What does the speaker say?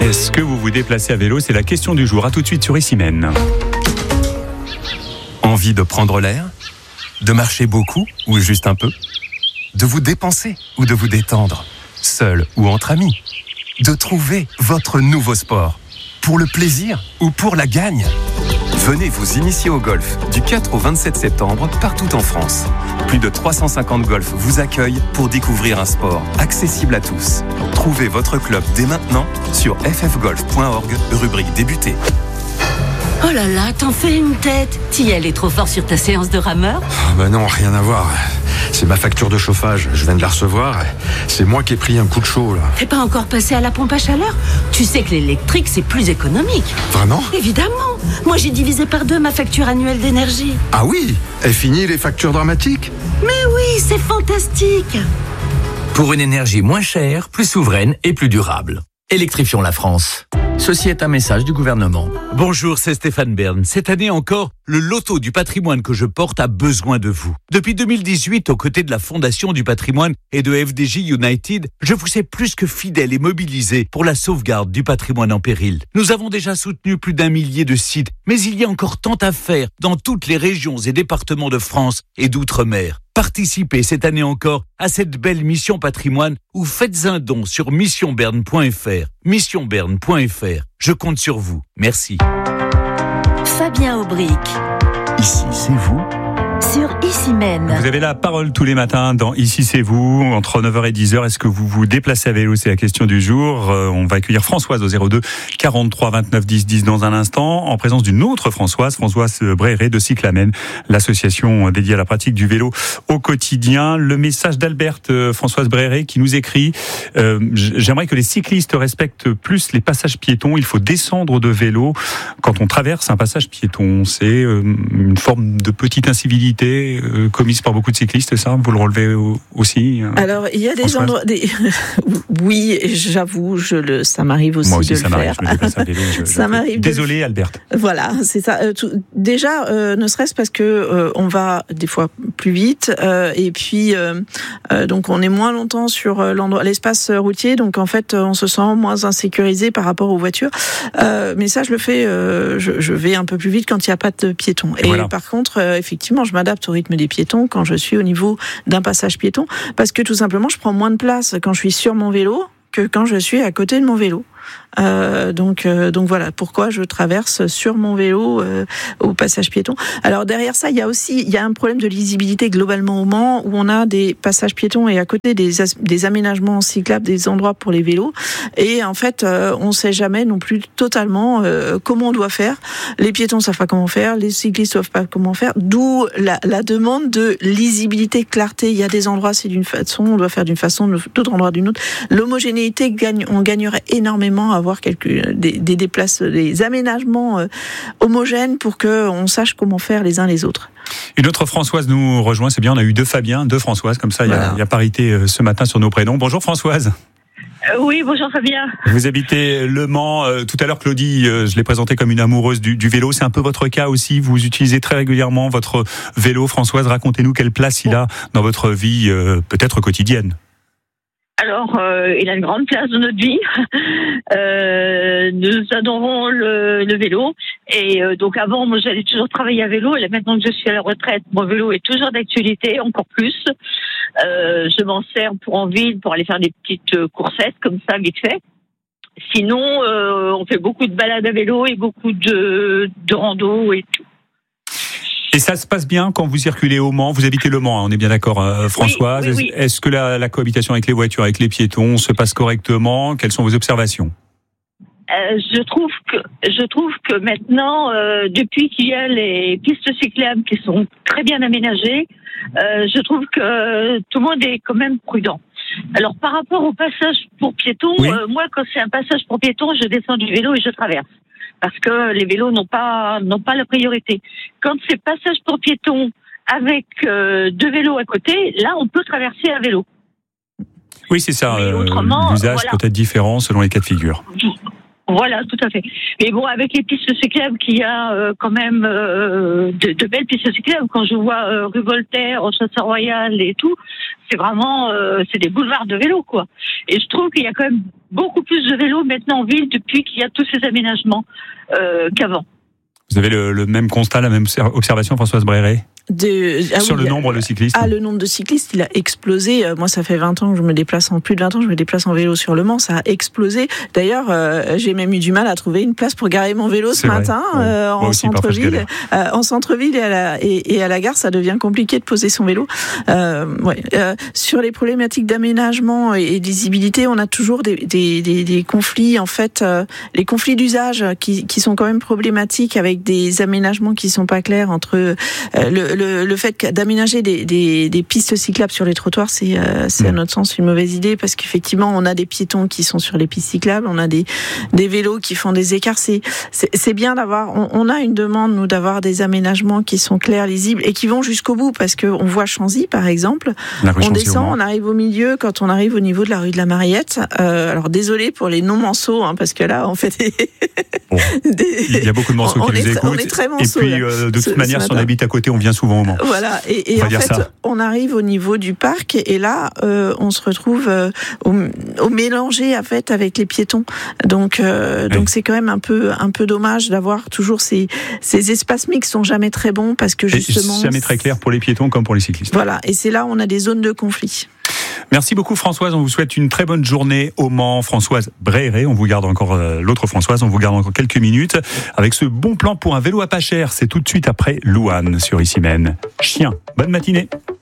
Est-ce que vous vous déplacez à vélo? C'est la question du jour. À tout de suite sur Issymène. Envie de prendre l'air? De marcher beaucoup ou juste un peu? De vous dépenser ou de vous détendre? Seul ou entre amis? De trouver votre nouveau sport? Pour le plaisir ou pour la gagne? Venez vous initier au golf du 4 au 27 septembre partout en France. Plus de 350 golfs vous accueillent pour découvrir un sport accessible à tous. Trouvez votre club dès maintenant sur ffgolf.org, rubrique débuter. Oh là là, t'en fais une tête. T'y allais trop fort sur ta séance de rameur? Non, rien à voir. C'est ma facture de chauffage, je viens de la recevoir. C'est moi qui ai pris un coup de chaud là. T'es pas encore passé à la pompe à chaleur? Tu sais que l'électrique c'est plus économique. Vraiment? Évidemment. Moi j'ai divisé par 2 ma facture annuelle d'énergie. Ah oui? Est fini les factures dramatiques? Mais oui, c'est fantastique. Pour une énergie moins chère, plus souveraine et plus durable. Électrifions la France. Ceci est un message du gouvernement. Bonjour, c'est Stéphane Bern. Cette année encore, le loto du patrimoine que je porte a besoin de vous. Depuis 2018, aux côtés de la Fondation du patrimoine et de FDJ United, je vous ai plus que fidèle et mobilisé pour la sauvegarde du patrimoine en péril. Nous avons déjà soutenu plus d'1 millier de sites, mais il y a encore tant à faire dans toutes les régions et départements de France et d'outre-mer. Participez cette année encore à cette belle mission patrimoine ou faites un don sur missionberne.fr. Missionberne.fr. Je compte sur vous. Merci. Fabien Aubric. Ici, c'est vous. Sur Issymène. Vous avez la parole tous les matins dans Ici c'est vous, entre 9h et 10h. Est-ce que vous vous déplacez à vélo? C'est la question du jour. On va accueillir Françoise au 02 43 29 10 10 dans un instant, en présence d'une autre Françoise Bréré de Cyclamen, l'association dédiée à la pratique du vélo au quotidien. Le message d'Albert, Françoise Bréré, qui nous écrit j'aimerais que les cyclistes respectent plus les passages piétons. Il faut descendre de vélo quand on traverse un passage piéton. C'est une forme de petite incivilité commise par beaucoup de cyclistes, ça, vous le relevez aussi? Alors, il y a des endroits... Oui, j'avoue, ça m'arrive aussi, moi aussi de le faire. Moi aussi, ça m'arrive, je me déplace à vélo. Ça m'arrive. Désolé, Albert. Voilà, c'est ça. Déjà, ne serait-ce parce que on va des fois plus vite, et puis donc on est moins longtemps sur l'espace routier, donc en fait, on se sent moins insécurisé par rapport aux voitures. Mais ça, je le fais. Je vais un peu plus vite quand il n'y a pas de piétons. Et voilà. Par contre, effectivement, je m'adapte au rythme des piétons quand je suis au niveau d'un passage piéton, parce que tout simplement, je prends moins de place quand je suis sur mon vélo que quand je suis à côté de mon vélo. Donc voilà pourquoi je traverse sur mon vélo au passage piéton. Alors derrière ça, il y a un problème de lisibilité globalement au Mans, où on a des passages piétons et à côté des aménagements cyclables, des endroits pour les vélos. Et en fait, on sait jamais non plus totalement comment on doit faire. Les piétons savent pas comment faire, les cyclistes savent pas comment faire. D'où la demande de lisibilité, clarté. Il y a des endroits c'est d'une façon, on doit faire d'une façon, d'autres endroits d'une autre. L'homogénéité on gagnerait énormément à avoir des aménagements homogènes pour qu'on sache comment faire les uns les autres. Une autre Françoise nous rejoint, c'est bien, on a eu 2 Fabiens, 2 Françoises, comme ça voilà. Il y a parité ce matin sur nos prénoms. Bonjour Françoise. Oui, bonjour Fabien. Vous habitez Le Mans. Tout à l'heure, Claudie, je l'ai présentée comme une amoureuse du vélo. C'est un peu votre cas aussi. Vous utilisez très régulièrement votre vélo. Françoise, racontez-nous quelle place il a dans votre vie, peut-être quotidienne. Alors, il a une grande place dans notre vie. Nous adorons le vélo. Et donc avant, moi, j'allais toujours travailler à vélo. Et maintenant que je suis à la retraite, mon vélo est toujours d'actualité, encore plus. Je m'en sers en ville pour aller faire des petites coursettes comme ça, vite fait. Sinon, on fait beaucoup de balades à vélo et beaucoup de rando et tout. Et ça se passe bien quand vous circulez au Mans? Vous habitez Le Mans, on est bien d'accord, Françoise. Oui. Est-ce que la cohabitation avec les voitures, avec les piétons, se passe correctement? Quelles sont vos observations? Je trouve que maintenant, depuis qu'il y a les pistes cyclables qui sont très bien aménagées, je trouve que tout le monde est quand même prudent. Alors par rapport au passage pour piétons, oui. Moi quand c'est un passage pour piétons, je descends du vélo et je traverse. Parce que les vélos n'ont pas la priorité. Quand c'est passage pour piétons avec 2 vélos à côté, là on peut traverser à vélo. Oui, c'est ça. L'usage peut être différent selon les cas de figure. Voilà, tout à fait. Mais bon, avec les pistes cyclables qu'il y a quand même de belles pistes cyclables. Quand je vois rue Voltaire, au Château-Royal et tout, c'est vraiment c'est des boulevards de vélo, quoi. Et je trouve qu'il y a quand même beaucoup plus de vélos maintenant en ville depuis qu'il y a tous ces aménagements qu'avant. Vous avez le même constat, la même observation, Françoise Bréré ? Sur le nombre de cyclistes. Le nombre de cyclistes, il a explosé. Moi, ça fait 20 ans que je me déplace plus de 20 ans, je me déplace en vélo sur Le Mans, ça a explosé. D'ailleurs, j'ai même eu du mal à trouver une place pour garer mon vélo ce matin, en centre-ville. En centre-ville et à la gare, ça devient compliqué de poser son vélo. Sur les problématiques d'aménagement et de lisibilité, on a toujours des conflits, en fait, les conflits d'usage qui sont quand même problématiques avec des aménagements qui sont pas clairs entre le fait d'aménager des pistes cyclables sur les trottoirs, c'est à notre sens une mauvaise idée, parce qu'effectivement on a des piétons qui sont sur les pistes cyclables, on a des vélos qui font des écarts. C'est bien d'avoir, on a une demande nous d'avoir des aménagements qui sont clairs, lisibles et qui vont jusqu'au bout, parce que on voit Chanzy par exemple, on descend, on arrive au milieu, quand on arrive au niveau de la rue de la Mariette. Alors désolé pour les non manceaux, parce que là on fait il y a beaucoup de manceaux qui nous écoutent. On est très manceaux, et puis de toute manière, si on habite à côté, on vient souvent au Mans. Voilà, et en fait, on arrive au niveau du parc et là, on se retrouve au mélangé en fait avec les piétons. Donc c'est quand même un peu dommage d'avoir toujours ces espaces mixtes, sont jamais très bons, parce que justement jamais très clair pour les piétons comme pour les cyclistes. Voilà, et c'est là où on a des zones de conflit. Merci beaucoup Françoise, on vous souhaite une très bonne journée au Mans. Françoise Bréré, on vous garde encore l'autre Françoise, on vous garde encore quelques minutes avec ce bon plan pour un vélo à pas cher. C'est tout de suite après Louane sur Ici Même. Chien, bonne matinée.